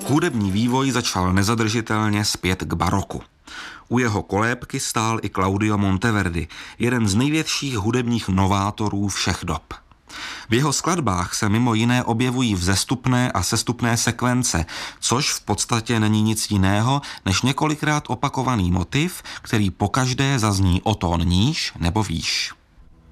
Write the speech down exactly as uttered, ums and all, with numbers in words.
Hudební vývoj začal nezadržitelně zpět k baroku. U jeho kolébky stál i Claudio Monteverdi, jeden z největších hudebních novátorů všech dob. V jeho skladbách se mimo jiné objevují vzestupné a sestupné sekvence, což v podstatě není nic jiného než několikrát opakovaný motiv, který pokaždé zazní o tón níž nebo výš.